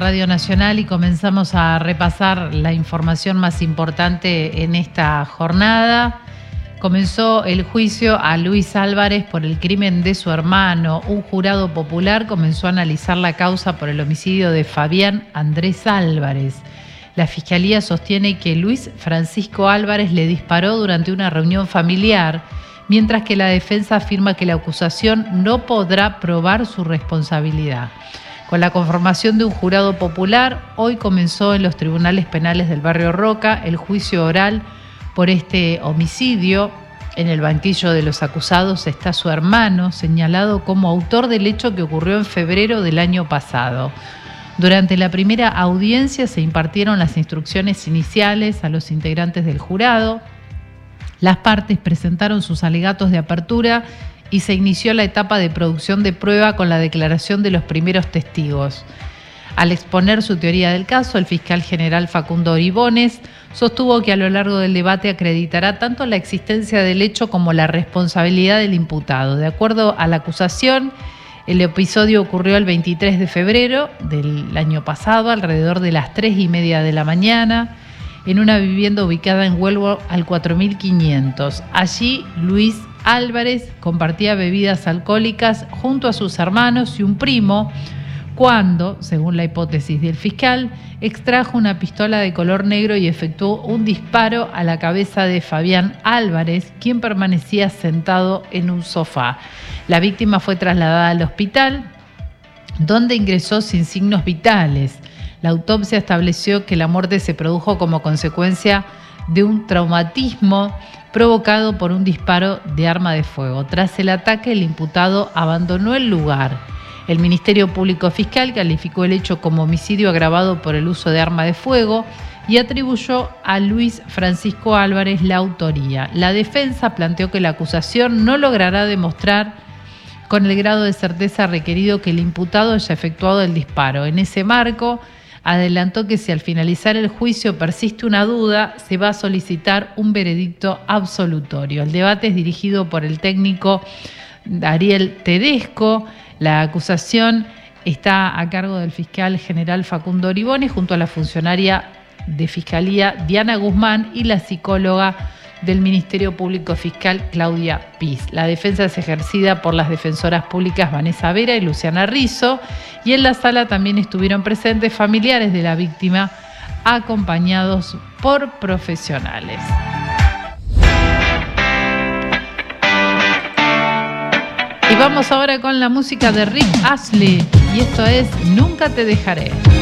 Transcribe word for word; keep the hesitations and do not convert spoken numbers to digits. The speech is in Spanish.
Radio Nacional y comenzamos a repasar la información más importante en esta jornada. Comenzó el juicio a Luis Álvarez por el crimen de su hermano. Un jurado popular comenzó a analizar la causa por el homicidio de Fabián Andrés Álvarez. La Fiscalía sostiene que Luis Francisco Álvarez le disparó durante una reunión familiar, mientras que la defensa afirma que la acusación no podrá probar su responsabilidad. Con la conformación de un jurado popular, hoy comenzó en los tribunales penales del barrio Roca el juicio oral por este homicidio. En el banquillo de los acusados está su hermano, señalado como autor del hecho que ocurrió en febrero del año pasado. Durante la primera audiencia se impartieron las instrucciones iniciales a los integrantes del jurado. Las partes presentaron sus alegatos de apertura y se inició la etapa de producción de prueba con la declaración de los primeros testigos. Al exponer su teoría del caso, el fiscal general Facundo Oribones sostuvo que a lo largo del debate acreditará tanto la existencia del hecho como la responsabilidad del imputado. De acuerdo a la acusación, el episodio ocurrió el veintitrés de febrero del año pasado, alrededor de las tres y media de la mañana, en una vivienda ubicada en Huelvo al cuatro mil quinientos. Allí, Luis Álvarez compartía bebidas alcohólicas junto a sus hermanos y un primo, cuando, según la hipótesis del fiscal, extrajo una pistola de color negro y efectuó un disparo a la cabeza de Fabián Álvarez, quien permanecía sentado en un sofá. La víctima fue trasladada al hospital, donde ingresó sin signos vitales. La autopsia estableció que la muerte se produjo como consecuencia de un traumatismo provocado por un disparo de arma de fuego. Tras el ataque, el imputado abandonó el lugar. El Ministerio Público Fiscal calificó el hecho como homicidio agravado por el uso de arma de fuego y atribuyó a Luis Francisco Álvarez la autoría. La defensa planteó que la acusación no logrará demostrar con el grado de certeza requerido que el imputado haya efectuado el disparo. En ese marco, adelantó que si al finalizar el juicio persiste una duda, se va a solicitar un veredicto absolutorio. El debate es dirigido por el técnico Ariel Tedesco. La acusación está a cargo del fiscal general Facundo Oribones junto a la funcionaria de Fiscalía Diana Guzmán y la psicóloga del Ministerio Público Fiscal Claudia Piz. La defensa es ejercida por las defensoras públicas Vanessa Vera y Luciana Rizzo, y en la sala también estuvieron presentes familiares de la víctima acompañados por profesionales. Y vamos ahora con la música de Rick Astley, y esto es Nunca te dejaré.